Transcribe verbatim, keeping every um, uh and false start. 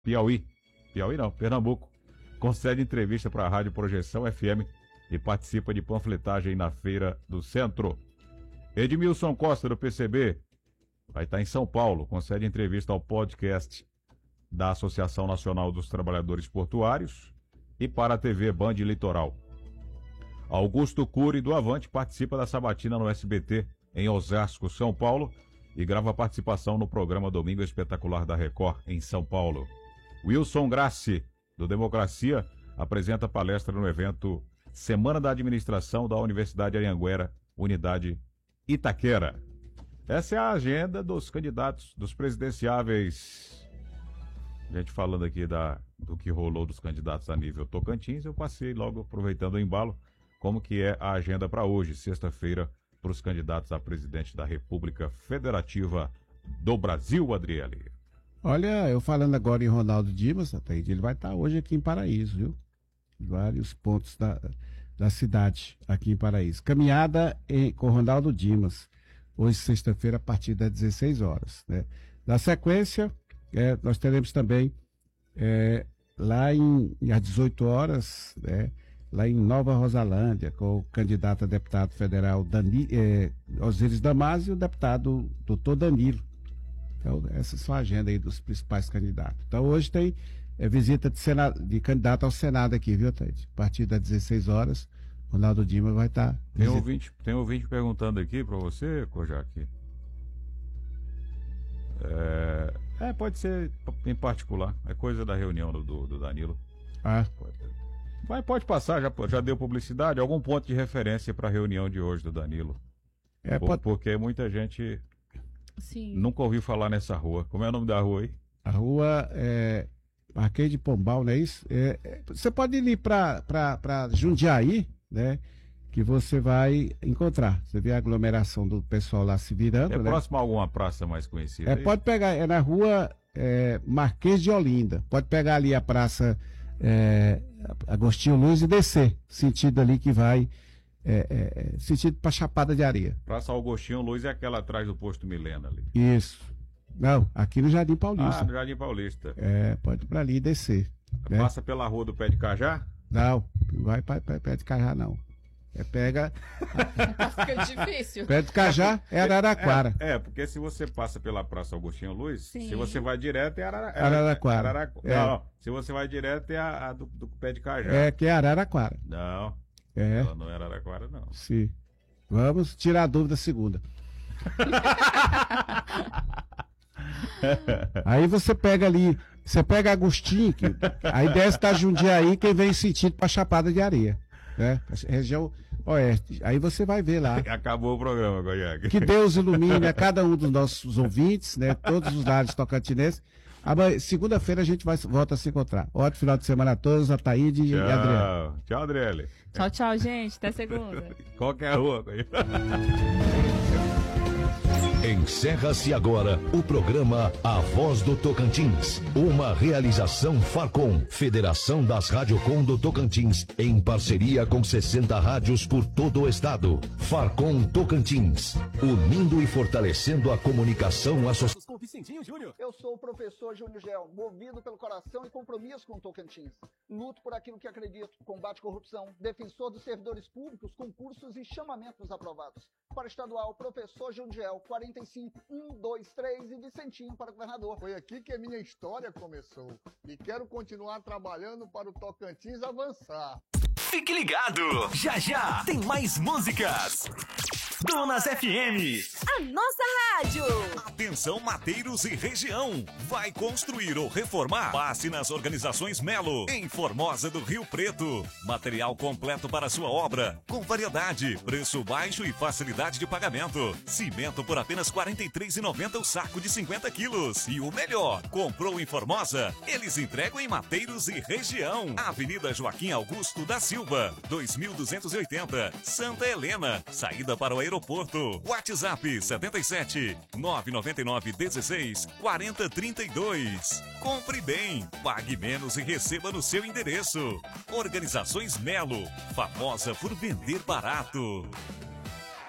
Piauí. Piauí não, Pernambuco. Concede entrevista para a Rádio Projeção F M e participa de panfletagem na Feira do Centro. Edmilson Costa, do P C B, vai estar em São Paulo. Concede entrevista ao podcast da Associação Nacional dos Trabalhadores Portuários e para a T V Band Litoral. Augusto Cury, do Avante, participa da sabatina no S B T em Osasco, São Paulo, e grava participação no programa Domingo Espetacular da Record, em São Paulo. Wilson Grassi, do Democracia, apresenta palestra no evento Semana da Administração da Universidade Anhanguera, Unidade Itaquera. Essa é a agenda dos candidatos, dos presidenciáveis. A gente falando aqui da, do que rolou dos candidatos a nível Tocantins, eu passei logo, aproveitando o embalo, como que é a agenda para hoje, sexta-feira, para os candidatos a presidente da República Federativa do Brasil, Adriele. Olha, eu falando agora em Ronaldo Dimas, ele vai estar hoje aqui em Paraíso, viu? Vários pontos da, da cidade aqui em Paraíso. Caminhada em, com Ronaldo Dimas, hoje sexta-feira a partir das dezesseis horas, né? Na sequência, é, nós teremos também é, lá em, às dezoito horas, né, lá em Nova Rosalândia, com o candidato a deputado federal Dani, é, Osíris Damásio e o deputado doutor Danilo. Então, essa é só a agenda aí dos principais candidatos. Então, hoje tem é, visita de, senado, de candidato ao Senado aqui, viu, Taide? A partir das dezesseis horas, Ronaldo Dimas vai estar... Tá tem, ouvinte, tem ouvinte perguntando aqui para você, Kojak. É, é, pode ser em particular. É coisa da reunião do, do Danilo. Ah. Pode, mas pode passar, já, já deu publicidade. Algum ponto de referência para a reunião de hoje do Danilo? É, Por, pode... Porque muita gente... Sim. Nunca ouvi falar nessa rua. Como é o nome da rua aí? A rua é Marquês de Pombal, não é isso? É, é, você pode ir para Jundiaí, né? Que você vai encontrar. Você vê a aglomeração do pessoal lá se virando. É, né? Próximo a alguma praça mais conhecida? É, aí? pode pegar, é na rua é, Marquês de Olinda. Pode pegar ali a praça é, Agostinho Luz e descer. Sentido ali que vai. É, é, sentido para Chapada de Areia. Praça Agostinho Luz é aquela atrás do posto Milena ali. Isso. Não, aqui no Jardim Paulista. Ah, no Jardim Paulista. É, pode ir para ali e descer. Né? Passa pela rua do Pé de Cajá? Não, não vai para Pé de Cajá, não. É pega. Fica difícil. Pé de Cajá é Araraquara. É, é, porque se você passa pela Praça Agostinho Luz, Sim. se você vai direto é Arara... Araraquara. Araraquara. É. Não, se você vai direto é a, a do, do Pé de Cajá. É, que é Araraquara. Não. É. Ela não é Araraquara, não. Sim. Vamos tirar a dúvida segunda. Aí você pega ali, você pega Agostinho, que, aí desce da Jundiaí, quem vem em sentido para Chapada de Areia, né? Região oeste. Aí você vai ver lá. Acabou o programa, Goiás. Que Deus ilumine a cada um dos nossos ouvintes, né? Todos os lares tocantinenses. Segunda-feira a gente vai, volta a se encontrar. Ótimo final de semana a todos, Ataíde e Adriano. Tchau, Adriele. Tchau, tchau, gente. Até segunda. Qual que é a rua, Goiás? Encerra-se agora o programa A Voz do Tocantins, uma realização Farcom, Federação das Radiocom do Tocantins, em parceria com sessenta rádios por todo o estado. Farcom Tocantins, unindo e fortalecendo a comunicação associada. Com Vicentinho Júnior. Eu sou o professor Júnior Gel, movido pelo coração e compromisso com o Tocantins. Luto por aquilo que acredito, combate a corrupção, defensor dos servidores públicos, concursos e chamamentos aprovados. Para estadual, professor Júnior Gel, quarenta e cinco, um, dois, três e Vicentinho para governador. Foi aqui que a minha história começou e quero continuar trabalhando para o Tocantins avançar. Fique ligado, já já tem mais músicas. Donas F M, a nossa rádio. Atenção, Mateiros e região. Vai construir ou reformar? Passe nas organizações Melo, em Formosa do Rio Preto. Material completo para sua obra, com variedade, preço baixo e facilidade de pagamento. Cimento por apenas quarenta e três reais e noventa centavos o saco de cinquenta quilos. E o melhor, comprou em Formosa? Eles entregam em Mateiros e região. Avenida Joaquim Augusto da Silva, dois mil duzentos e oitenta, Santa Helena. Saída para o aeroporto. WhatsApp setenta e sete, nove nove nove, dezesseis, quarenta, trinta e dois. Compre bem, pague menos e receba no seu endereço. Organizações Melo, famosa por vender barato.